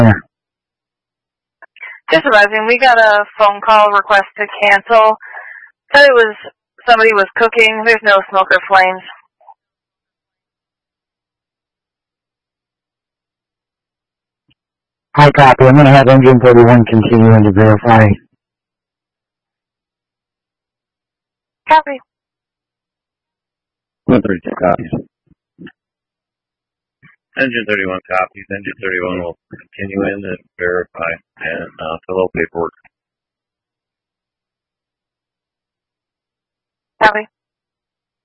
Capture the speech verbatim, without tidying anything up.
Just advising, we got a phone call request to cancel. Said it was somebody was cooking. There's no smoke or flames. Hi, copy. I'm going to have engine thirty-one continue and to verify. Copy. one thirty-two copies. Engine thirty-one copies. Engine thirty-one will continue in and verify and uh, fill out paperwork. Copy.